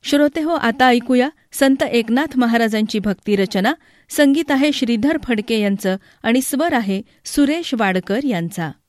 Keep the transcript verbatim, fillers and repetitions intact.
श्रोते हो, आता ऐकूया संत एकनाथ महाराजांची भक्तिरचना. संगीत आहे श्रीधर फडके यांचं आणि स्वर आहे सुरेश वाडकर यांचा.